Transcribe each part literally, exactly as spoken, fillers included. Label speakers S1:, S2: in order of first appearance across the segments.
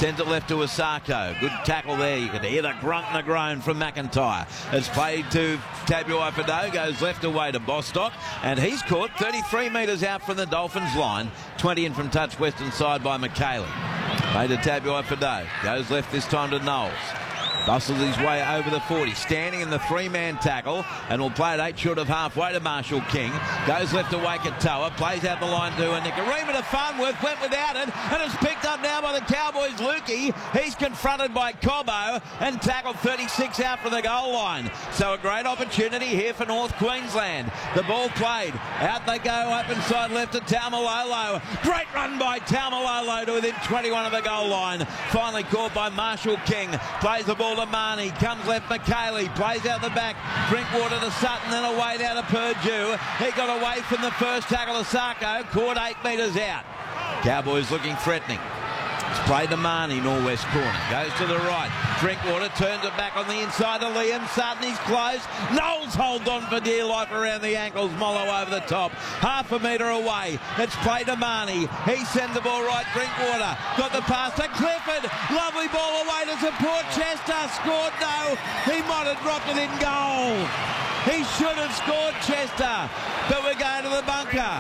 S1: Sends it left to Asako. Good tackle there. You can hear the grunt and the groan from McIntyre. It's played to Tabuai-Fidow. Goes left away to Bostock. And he's caught thirty-three metres out from the Dolphins line. twenty in from touch western side by McKaylee. Played to Tabuai-Fidow. Goes left this time to Knowles. Bustles his way over the forty, standing in the three-man tackle, and will play it eight short of halfway to Marshall King. Goes left to Waikatoa, plays out the line to Nicarima to Farnworth, went without it, and it's picked up now by the Cowboys' Lukey. He's confronted by Cobbo and tackled thirty-six out from the goal line. So a great opportunity here for North Queensland. The ball played, out they go, open side left to Taumalolo. Great run by Taumalolo to within twenty-one of the goal line. Finally caught by Marshall King, plays the ball to Marnie, comes left McKaylee, plays out the back, Drinkwater to Sutton, then away down to Purdue. He got away from the first tackle of Sarko, caught eight metres out. Cowboys looking threatening. It's played to Marnie, northwest corner. Goes to the right. Drinkwater turns it back on the inside to Liam Sutton. He's close. Knowles holds on for dear life around the ankles. Mollo over the top. Half a metre away. It's played to Marnie. He sends the ball right. Drinkwater got the pass to Clifford. Lovely ball away to support Chester. Scored no. He might have dropped it in goal. He should have scored, Chester. But we're going to the bunker.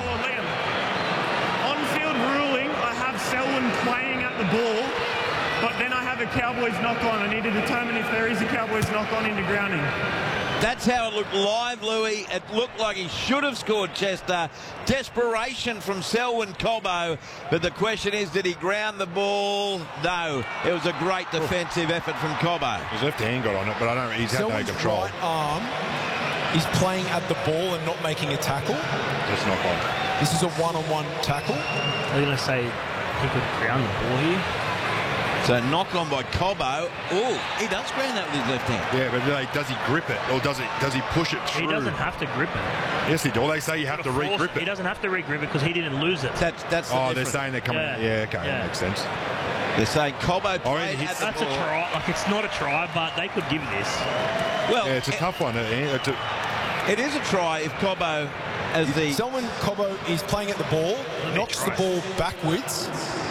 S2: On-field ruling, I have Selwyn playing at the ball, but then I have a Cowboys knock-on. I need to determine if there is a Cowboys knock-on into grounding.
S1: That's how it looked live, Louis. It looked like he should have scored, Chester. Desperation from Selwyn Cobbo. But the question is, did he ground the ball? No. It was a great defensive effort from Cobbo.
S3: His left hand got on it, but I don't. He's had
S4: Selwyn's
S3: no control.
S4: Right arm is playing at the ball and not making a tackle.
S3: That's not on.
S4: This is a one-on-one tackle.
S5: I'm going to say he could ground the ball here.
S1: So knock on by Cobbo. Oh, he does ground that with his left hand.
S3: Yeah, but like, does he grip it, or does he does he push it through?
S5: He doesn't have to grip it.
S3: Yes, he does. They say you have to re-grip it.
S5: He doesn't have to re-grip it because he didn't lose it.
S1: That's that's. The
S3: oh,
S1: difference.
S3: they're saying they're coming.
S5: Yeah,
S3: Yeah, okay,
S5: yeah.
S3: that makes sense.
S1: They're saying Cobbo played
S3: he's-
S1: at the
S5: That's a
S1: ball.
S5: try. Like, it's not a try, but they could give this.
S1: Well,
S3: Yeah, it's a
S1: it,
S3: tough one. It's a,
S1: it is a try if Cobbo, as the
S4: Selwyn Cobbo is playing at the ball, knocks the ball backwards.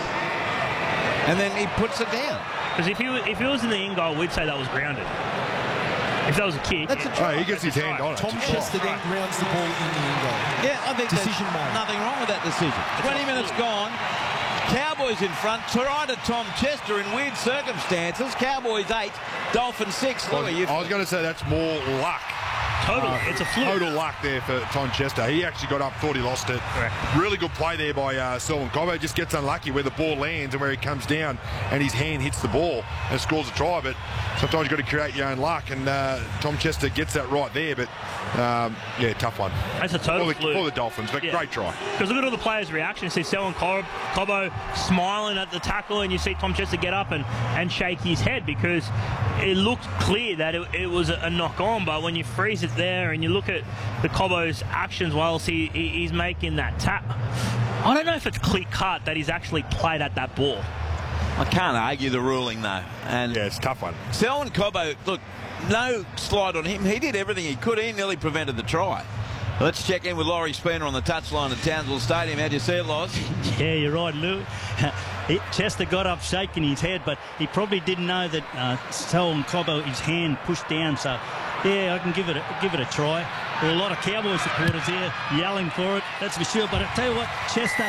S1: and then he puts it down.
S5: Because if he was, if he was in the in goal, we'd say that was grounded. If that was a kick,
S1: That's a
S3: oh,
S1: try.
S3: he gets his
S5: That's a
S3: hand
S5: try.
S3: on it.
S4: Tom
S3: It's a try.
S4: Chester then grounds the ball in the end goal.
S1: Yeah, I think
S4: Decision
S1: there's
S4: made.
S1: nothing wrong with that decision. twenty minutes gone. Cowboys in front. Try to Tom Chester in weird circumstances. Cowboys eight, Dolphins six.
S3: I
S1: Louis,
S3: was,
S1: you've
S3: I was going to say that's more luck.
S5: total. It's a fluke.
S3: Total luck there for Tom Chester. He actually got up, thought he lost it.
S5: Correct.
S3: Really good play there by uh, Selwyn Cobbo. Just gets unlucky where the ball lands and where he comes down and his hand hits the ball and scores a try. But sometimes you've got to create your own luck, and uh, Tom Chester gets that right there. But um, yeah, tough one.
S5: That's a total
S3: For the,
S5: fluke.
S3: for the Dolphins, but
S5: Yeah.
S3: great try.
S5: Because look at all the players' reactions. You see Selwyn Cob- Cobbo smiling at the tackle, and you see Tom Chester get up and, and shake his head because it looked clear that it, it was a, a knock-on. But when you freeze it there and you look at the Cobbo's actions whilst he, he, he's making that tap, I don't know if it's clear-cut that he's actually played at that ball.
S1: I can't argue the ruling though. And
S3: Yeah, it's a tough one.
S1: Selwyn Cobbo, look, no slide on him. He did everything he could. He nearly prevented the try. Let's check in with Laurie Spooner on the touchline at Townsville Stadium. How do you see it, Loz?
S6: Yeah, you're right, Lou. He, Chester got up shaking his head, but he probably didn't know that uh, Selwyn Cobbo, his hand pushed down. So, yeah, I can give it a, give it a try. There are a lot of Cowboy supporters here yelling for it, that's for sure. But I tell you what, Chester...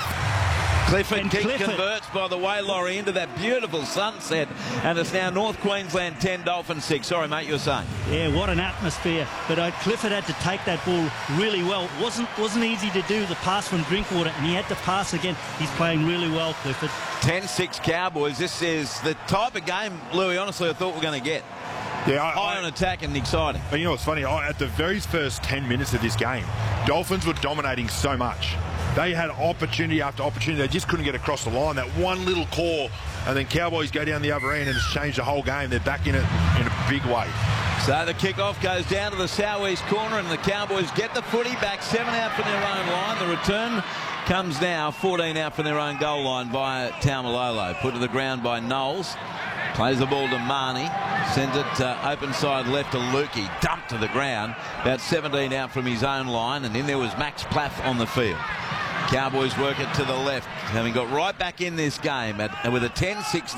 S1: Clifford
S6: And
S1: King
S6: Clifford.
S1: converts, by the way, Laurie, into that beautiful sunset. And it's now North Queensland ten, Dolphins six. Sorry, mate, you were saying.
S6: Yeah, what an atmosphere. But uh, Clifford had to take that ball really well. It wasn't, wasn't easy to do the pass from Drinkwater, and he had to pass again. He's playing really well, Clifford.
S1: ten six Cowboys. This is the type of game, Louis, honestly, I thought we were going to get.
S3: Yeah, I,
S1: High
S3: I,
S1: on attack and exciting.
S3: But you know what's funny? I, at the very first ten minutes of this game, Dolphins were dominating so much. They had opportunity after opportunity. They just couldn't get across the line. That one little call, and then Cowboys go down the other end, and it's changed the whole game. They're back in it in a big way.
S1: So the kickoff goes down to the southeast corner, and the Cowboys get the footy back. Seven out from their own line. The return comes now. fourteen out from their own goal line by Taumalolo. Put to the ground by Knowles. Plays the ball to Marnie. Sends it uh, open side left to Lukey. Dumped to the ground. About seventeen out from his own line. And then there was Max Plath on the field. Cowboys work it to the left. Having got right back in this game at, with a ten six